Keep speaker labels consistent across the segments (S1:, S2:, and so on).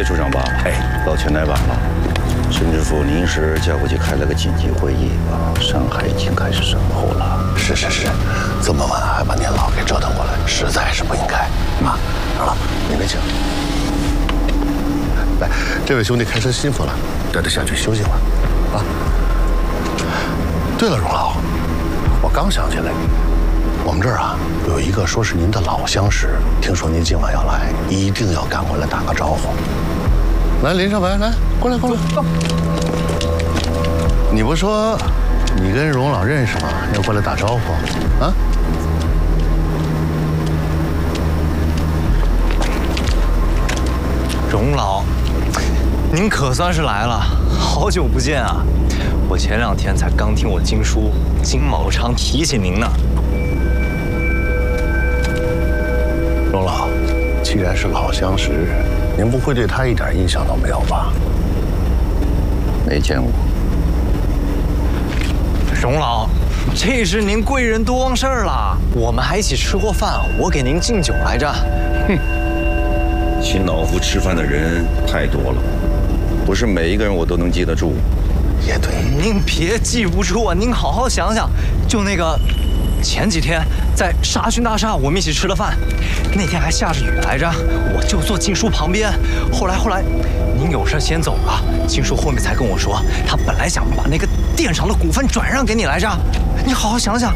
S1: 处长吧，老钱来晚了，孙知府临时叫过去开了个紧急会议上海已经开始审后了。
S2: 是，这么晚还把您老给折腾过来，实在是不应该啊！长老，您别请。来，这位兄弟开车辛苦了，带他下去休息会儿啊。对了，荣老，我刚想起来，我们这儿啊有一个说是您的老相识，听说您今晚要来，一定要赶过来打个招呼。来，林少白，来，过来。你不说你跟荣老认识吗？要过来打招呼啊？
S3: 荣老，您可算是来了，好久不见啊！我前2天才刚听我经叔金某昌提起您呢。
S2: 荣老，既然是老相识，您不会对他一点印象都没有吧？
S1: 没见过。
S3: 荣老，这是您贵人多忘事儿了。我们还一起吃过饭，我给您敬酒来着。
S1: 哼，请老夫吃饭的人太多了，不是每一个人我都能记得住。
S2: 也对，
S3: 您别记不住啊，您好好想想，就那个前几天在沙逊大厦我们一起吃的饭，那天还下着雨来着，我就坐静书旁边。后来您有事先走了，静书后面才跟我说，他本来想把那个电厂的股份转让给你来着。你好好想想。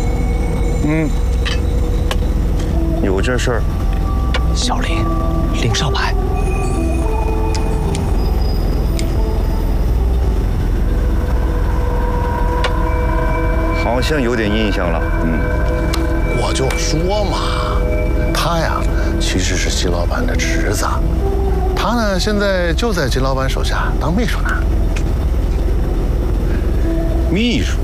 S1: 有这事儿。
S3: 小林少白。
S1: 好像有点印象了。
S2: 我就说嘛，他呀其实是金老板的侄子，他呢现在就在金老板手下当秘书呢。
S1: 秘书？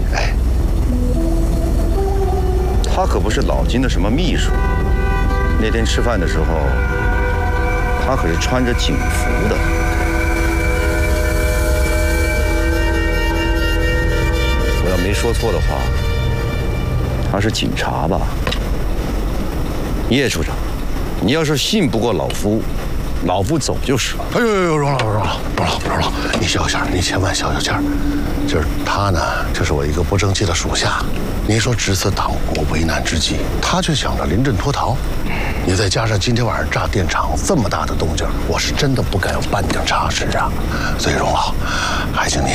S1: 他可不是老金的什么秘书。那天吃饭的时候，他可是穿着警服的。我要没说错的话，他是警察吧？叶处长，你要是信不过老夫，老夫走就是了。
S2: 哎呦，荣老，你消消气儿，你千万消消气儿。就是他呢，就是我一个不争气的属下。您说值此党国危难之际，他却想着临阵脱逃。你再加上今天晚上炸电厂这么大的动静，我是真的不敢有半点差池啊。所以荣老，还请您